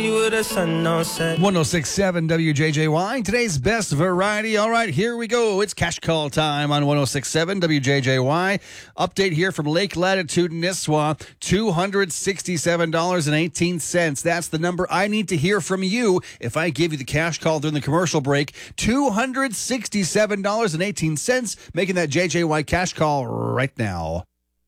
see where the sun don't set. 106.7 WJJY, today's best variety. All right, here we go. It's cash call time on 106.7 WJJY. Update here from Lake Latitude, Nisswa, $267.18. That's the number I need to hear from you if I give you the cash call during the commercial break. $267.18, making that JJY cash call right now.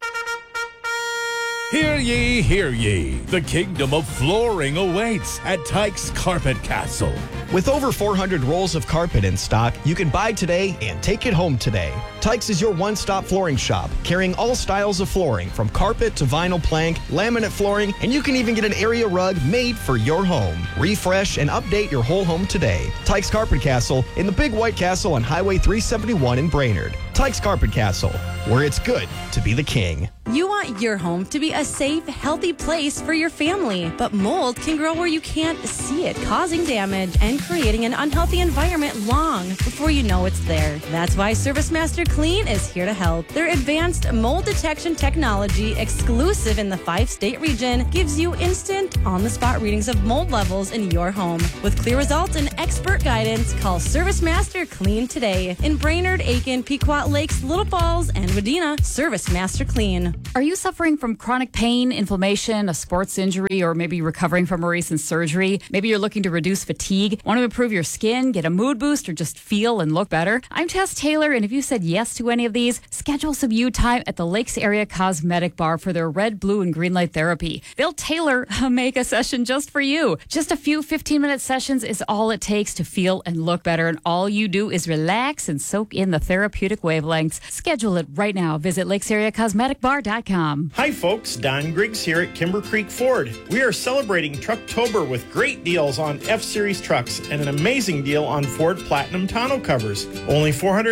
Hear ye, hear ye. The kingdom of flooring awaits at Tyke's Carpet Castle. With over 400 rolls of carpet in stock, you can buy today and take it home today. Tyke's is your one-stop flooring shop, carrying all styles of flooring, from carpet to vinyl plank, laminate flooring, and you can even get an area rug made for your home. Refresh and update your whole home today. Tyke's Carpet Castle in the Big White Castle on Highway 371 in Brainerd. Tyke's Carpet Castle, where it's good to be the king. You want your home to be a safe, healthy place for your family, but mold can grow where you can't see it, causing damage and creating an unhealthy environment long before you know it's there. That's why ServiceMaster Clean is here to help. Their advanced mold detection technology, exclusive in the 5-state region, gives you instant, on-the-spot readings of mold levels in your home. With clear results and expert guidance, call ServiceMaster Clean today in Brainerd, Aiken, Pequot Lakes, Little Falls, and Medina. ServiceMaster Clean. Are you suffering from chronic pain, inflammation, a sports injury, or maybe recovering from a recent surgery? Maybe you're looking to reduce fatigue, want to improve your skin, get a mood boost, or just feel and look better? I'm Tess Taylor, and if you said yes to any of these, schedule some you time at the Lakes Area Cosmetic Bar for their red, blue, and green light therapy. They'll tailor make a session just for you. Just a few 15-minute sessions is all it takes to feel and look better, and all you do is relax and soak in the therapeutic wavelengths. Schedule it right now. Visit lakesareacosmeticbar.com. Hi folks, Don Griggs here at Kimber Creek Ford. We are celebrating Trucktober with great deals on F-Series trucks and an amazing deal on Ford Platinum tonneau covers. Only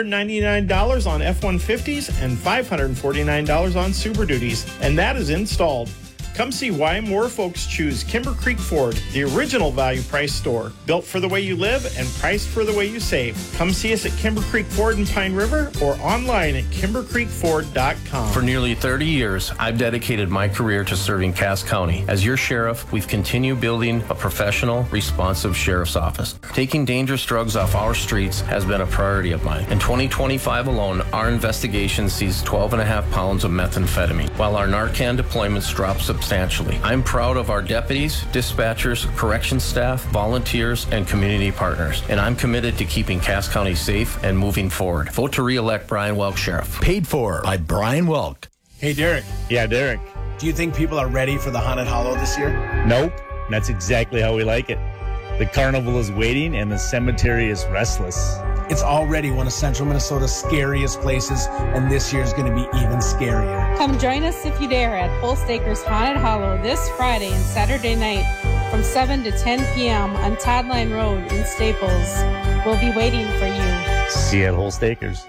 $499 on F-150s and $549 on Super Duties, and that is installed. Come see why more folks choose Kimber Creek Ford, the original value price store, built for the way you live and priced for the way you save. Come see us at Kimber Creek Ford in Pine River or online at kimbercreekford.com. For nearly 30 years, I've dedicated my career to serving Cass County. As your sheriff, we've continued building a professional, responsive sheriff's office. Taking dangerous drugs off our streets has been a priority of mine. In 2025 alone, our investigation seized 12.5 pounds of methamphetamine, while our Narcan deployments dropped substantially. I'm proud of our deputies, dispatchers, corrections staff, volunteers, and community partners, and I'm committed to keeping Cass County safe and moving forward. Vote to re-elect Brian Welk Sheriff. Paid for by Brian Welk. Hey, Derek. Yeah, Derek. Do you think people are ready for the Haunted Hollow this year? Nope. That's exactly how we like it. The carnival is waiting and the cemetery is restless. It's already one of Central Minnesota's scariest places, and this year's going to be even scarier. Come join us if you dare at Holstaker's Haunted Hollow this Friday and Saturday night from 7 to 10 p.m. on Todd Line Road in Staples. We'll be waiting for you. See you at Holstakers.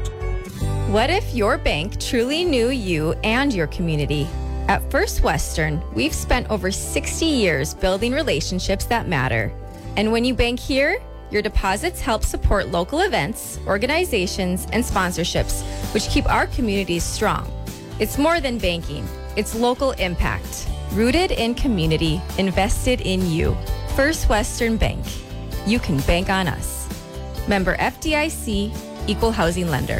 What if your bank truly knew you and your community? At First Western, we've spent over 60 years building relationships that matter. And when you bank here, your deposits help support local events, organizations, and sponsorships, which keep our communities strong. It's more than banking. It's local impact. Rooted in community, invested in you. First Western Bank. You can bank on us. Member FDIC, Equal Housing Lender.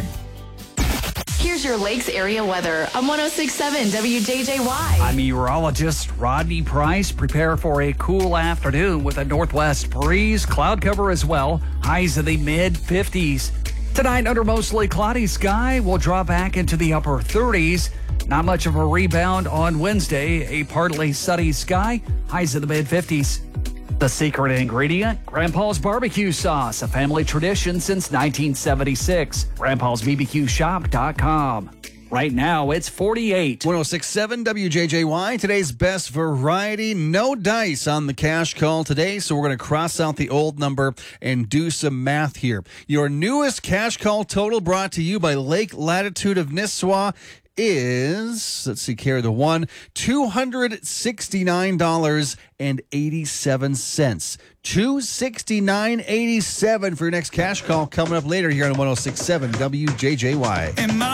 Here's your Lakes area weather on 106.7 WJJY. I'm meteorologist Rodney Price. Prepare for a cool afternoon with a northwest breeze, cloud cover as well. Highs in the mid-50s. Tonight, under mostly cloudy sky, we'll drop back into the upper 30s. Not much of a rebound on Wednesday. A partly sunny sky. Highs in the mid-50s. The secret ingredient, Grandpa's barbecue sauce, a family tradition since 1976. Grandpa'sBBQShop.com. Right now, it's 48. 106.7 WJJY, today's best variety. No dice on the cash call today, so we're going to cross out the old number and do some math here. Your newest cash call total brought to you by Lake Latitude of Nisswa is, let's see, carry the one, $269.87. $269.87 for your next cash call coming up later here on 106.7 WJJY.